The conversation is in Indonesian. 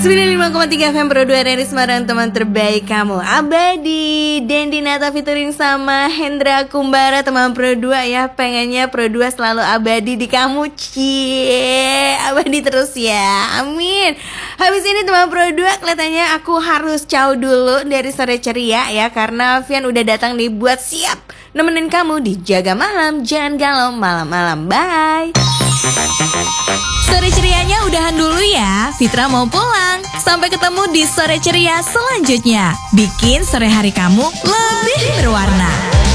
95,3 FM Pro 2 dari Semarang, teman terbaik kamu Abadi, Dendi Nata featuring sama Hendra Kumbara. Teman Pro 2 ya, pengennya Pro 2 selalu abadi di kamu. Cie, abadi terus ya, amin. Habis ini teman Pro 2, kelihatannya aku harus ciao dulu dari Sore Ceria ya, karena Vian udah datang nih buat siap nemenin kamu di Jaga Malam. Jangan galau malam-malam, bye. Sore Cerianya udahan dulu ya, Fitra mau pulang. Sampai ketemu di Sore Ceria selanjutnya. Bikin sore hari kamu lebih berwarna.